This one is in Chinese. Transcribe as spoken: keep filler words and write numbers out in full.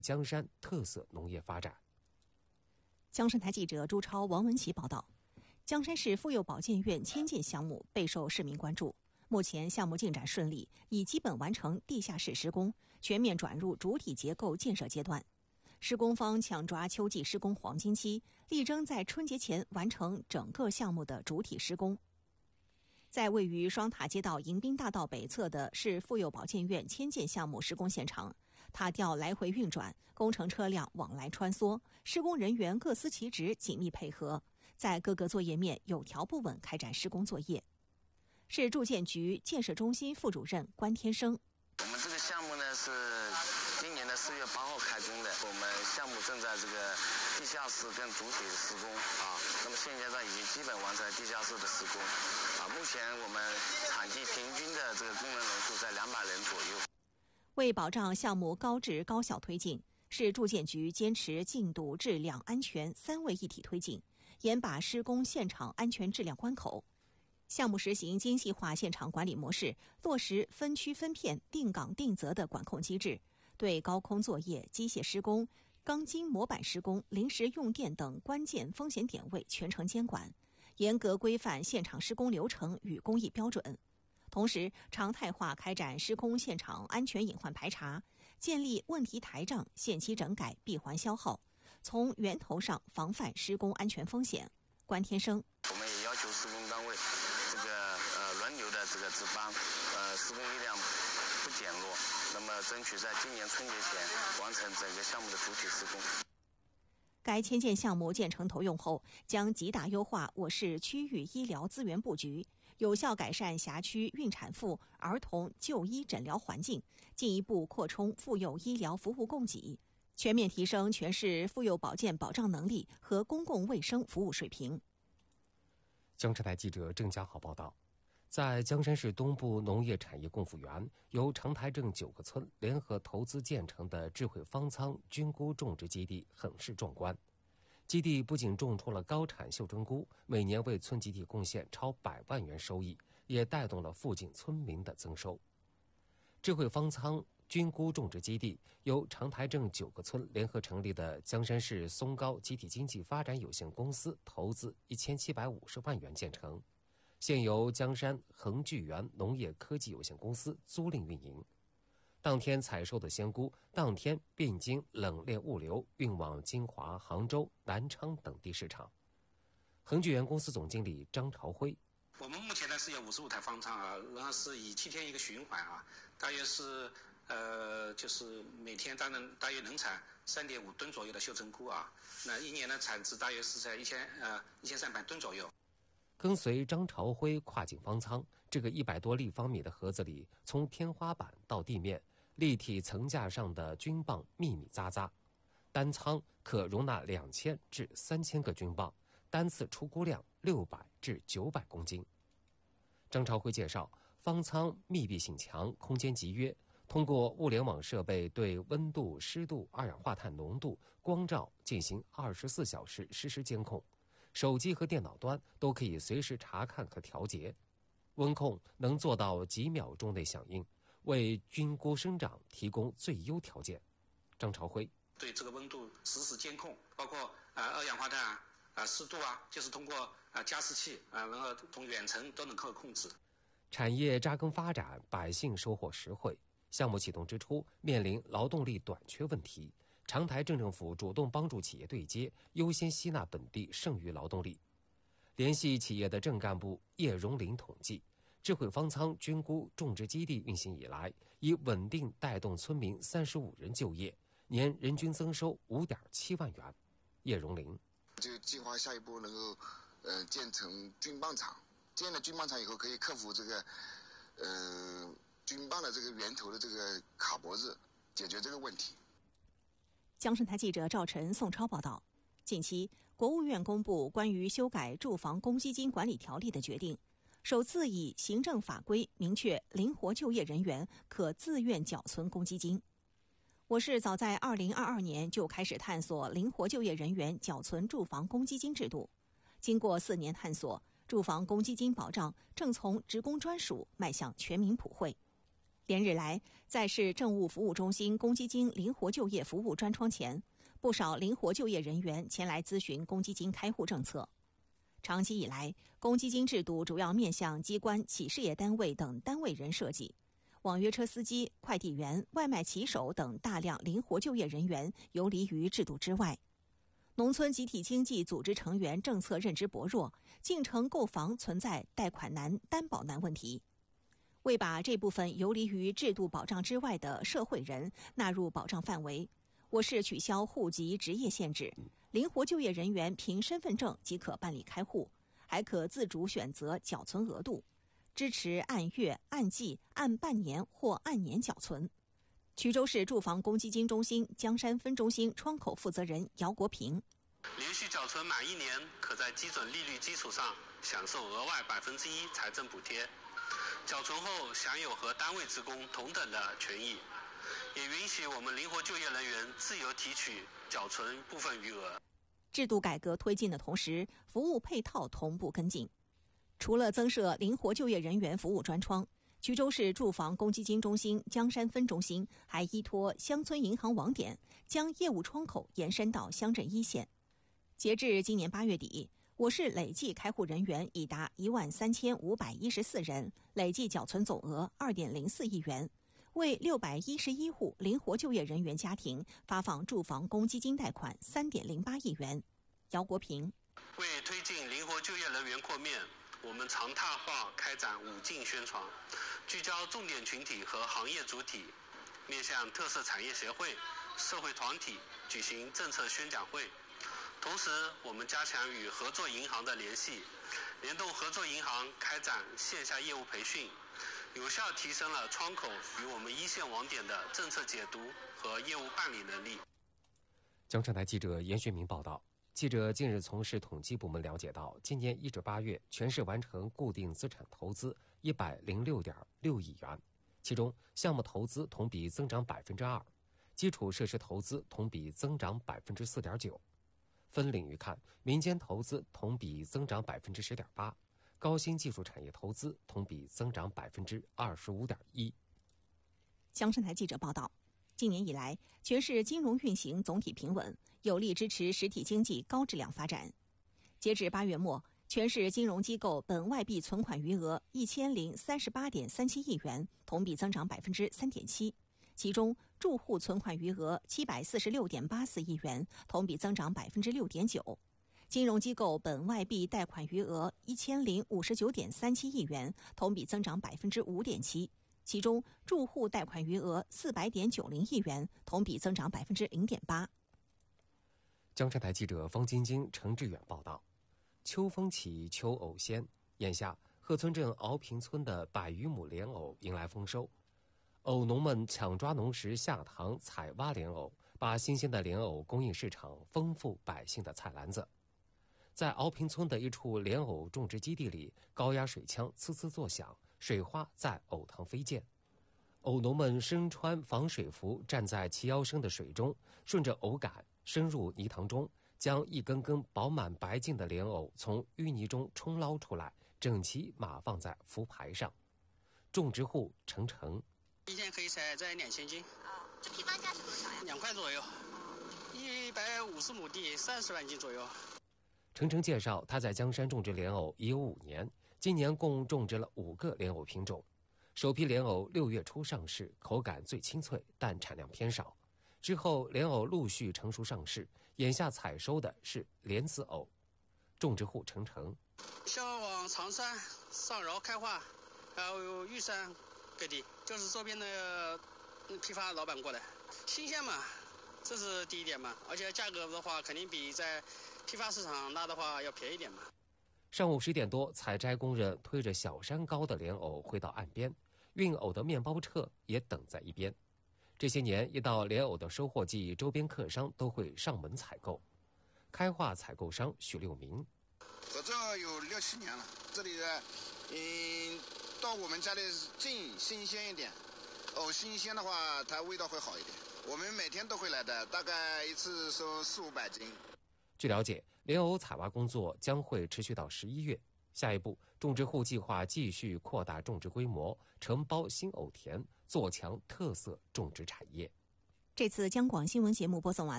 江山特色农业发展。 江山台记者朱超、王文琪报道。江山市妇幼保健院迁建项目备受市民关注，目前项目进展顺利，已基本完成地下室施工，全面转入主体结构建设阶段。施工方抢抓秋季施工黄金期，力争在春节前完成整个项目的主体施工。在位于双塔街道迎宾大道北侧的市妇幼保健院迁建项目施工现场，塔吊来回运转，工程车辆往来穿梭，施工人员各司其职，紧密配合，在各个作业面有条不紊开展施工作业。市住建局建设中心副主任关天生： 我们这个项目呢是今年的四月八号开工的，我们项目正在这个地下室跟主体的施工啊，那么现阶段已经基本完成了地下室的施工啊，目前我们场地平均的这个工人人数在两百人左右。 为保障项目高质高效推进，市住建局坚持进度、质量、安全三位一体推进，严把施工现场安全质量关口。项目实行精细化现场管理模式，落实分区分片、定岗定责的管控机制，对高空作业、机械施工、钢筋模板施工、临时用电等关键风险点位全程监管，严格规范现场施工流程与工艺标准。同时，常态化开展施工现场安全隐患排查，建立问题台账、限期整改、闭环消耗，从源头上防范施工安全风险。关天生： 我们也要求施工单位这个呃轮流的这个值班，呃施工力量不减弱，那么争取在今年春节前完成整个项目的主体施工。 该迁建项目建成投用后，将极大优化我市区域医疗资源布局，有效改善辖区孕产妇、儿童就医诊疗环境，进一步扩充妇幼医疗服务供给，全面提升全市妇幼保健保障能力和公共卫生服务水平。 江山台记者郑家豪报道。在江山市东部农业产业共辅园，由长台镇九个村联合投资建成的智慧方舱菌菇种植基地很是壮观。基地不仅种出了高产袖珍菇，每年为村集体贡献超百万元收益，也带动了附近村民的增收。智慧方舱菌菇种植基地由长台镇九个村联合成立的江山市松高集体经济发展有限公司投资一千七百五十万元建成，现由江山恒聚源农业科技有限公司租赁运营。当天采收的鲜菇，当天便经冷链物流运往金华、杭州、南昌等地市场。恒聚源公司总经理张朝辉： 我们目前呢是有五十五台方舱啊，然后是以七天一个循环啊，大约是呃就是每天大能大约能产三点五吨左右的袖珍菇啊，那一年的产值大约是在一千呃一千三百吨左右。 跟随张朝辉跨进方舱，这个一百多立方米的盒子里，从天花板到地面，立体层架上的菌棒密密匝匝，单舱可容纳两千至三千个菌棒，单次出菇量六百至九百公斤。张朝辉介绍，方舱密闭性强，空间集约，通过物联网设备对温度、湿度、二氧化碳浓度、光照进行二十四小时实时监控。手机和电脑端都可以随时查看和调节，温控能做到几秒钟内响应，为菌菇生长提供最优条件。张朝辉： 对这个温度实时监控，包括呃二氧化碳啊、呃、湿度啊，就是通过呃加湿器啊、呃，然后从远程都能够控制。 产业扎根发展，百姓收获实惠。项目启动之初，面临劳动力短缺问题。长台镇政府主动帮助企业对接，优先吸纳本地剩余劳动力。联系企业的镇干部叶荣林统计，智慧方舱菌菇种植基地运行以来，已稳定带动村民三十五人就业，年人均增收五点七万元。叶荣林： 就计划下一步能够呃建成菌棒厂，建了菌棒厂以后，可以克服这个呃菌棒的这个源头的这个卡脖子，解决这个问题。 江山台记者赵晨、宋超报道。近期，国务院公布关于修改住房公积金管理条例的决定，首次以行政法规明确灵活就业人员可自愿缴存公积金。我市早在二零二二年就开始探索灵活就业人员缴存住房公积金制度，经过四年探索，住房公积金保障正从职工专属迈向全民普惠。 连日来，在市政务服务中心公积金灵活就业服务专窗前，不少灵活就业人员前来咨询公积金开户政策。长期以来，公积金制度主要面向机关、企事业单位等单位人设计，网约车司机、快递员、外卖骑手等大量灵活就业人员游离于制度之外。农村集体经济组织成员政策认知薄弱，进城购房存在贷款难、担保难问题。为把这部分游离于制度保障之外的社会人纳入保障范围，我市取消户籍职业限制，灵活就业人员凭身份证即可办理开户，还可自主选择缴存额度，支持按月、按季、按半年或按年缴存。衢州市住房公积金中心江山分中心窗口负责人姚国平： 连续缴存满一年，可在基准利率基础上享受额外百分之一财政补贴，缴存后享有和单位职工同等的权益，也允许我们灵活就业人员自由提取缴存部分余额。 制度改革推进的同时，服务配套同步跟进。除了增设灵活就业人员服务专窗，衢州市住房公积金中心江山分中心还依托乡村银行网点，将业务窗口延伸到乡镇一线。截至今年八月底，我市累计开户人员已达一万三千五百一十四人，累计缴存总额二点零四亿元，为六百一十一户灵活就业人员家庭发放住房公积金贷款三点零八亿元。姚国平： 为推进灵活就业人员扩面，我们常态化开展五进宣传，聚焦重点群体和行业主体，面向特色产业协会、社会团体举行政策宣讲会。同时，我们加强与合作银行的联系，联动合作银行开展线下业务培训，有效提升了窗口与我们一线网点的政策解读和业务办理能力。 江城台记者严学明报道。记者近日从市统计部门了解到，今年一至八月，全市完成固定资产投资一百零六点六亿元，其中项目投资同比增长百分之二，基础设施投资同比增长百分之四点九。分领域看，民间投资同比增长百分之十点八，高新技术产业投资同比增长百分之二十五点一。 江城台记者报道。今年以来，全市金融运行总体平稳，有力支持实体经济高质量发展。截至八月末，全市金融机构本外币存款余额一千零三十八点三七亿元，同比增长百分之三点七。其中，住户存款余额七百四十六点八四亿元，同比增长百分之六点九。金融机构本外币贷款余额一千零五十九点三七亿元，同比增长百分之五点七。其中，住户贷款余额四百点九零亿元，同比增长百分之零点八。 江城台记者方晶晶、程志远报道：秋风起，秋藕鲜。眼下，鹤村镇敖坪村的百余亩莲藕迎来丰收，藕农们抢抓农时下塘采挖莲藕，把新鲜的莲藕供应市场，丰富百姓的菜篮子。在敖坪村的一处莲藕种植基地里，高压水枪呲呲作响，水花在藕塘飞溅。藕农们身穿防水服，站在齐腰深的水中，顺着藕杆深入泥塘中，将一根根饱满白净的莲藕从淤泥中冲捞出来，整齐码放在浮排上。种植户程程： 一天可以采摘两千斤。 啊，这批发价是多少呀？ 两块左右，一百五十亩地，三十万斤左右。 程程介绍，他在江山种植莲藕已有五年，今年共种植了五个莲藕品种。首批莲藕六月初上市，口感最清脆，但产量偏少。之后莲藕陆续成熟上市，眼下采收的是莲子藕。种植户程程： 销往长山、上饶、开化，还有玉山各地，就是周边的批发老板过来，新鲜嘛，这是第一点嘛。而且价格的话，肯定比在批发市场拉的话要便宜一点嘛。 上午十点多，采摘工人推着小山高的莲藕回到岸边，运藕的面包车也等在一边。这些年，一到莲藕的收获季，周边客商都会上门采购。开化采购商许六明： 合作有六七年了，这里的嗯，到我们家里近新鲜一点，藕新鲜的话，它味道会好一点。我们每天都会来的，大概一次收四五百斤。 据了解，莲藕采挖工作将会持续到十一月。下一步，种植户计划继续扩大种植规模，承包新藕田， 做强特色种植产业。 这次央广新闻节目播送完了。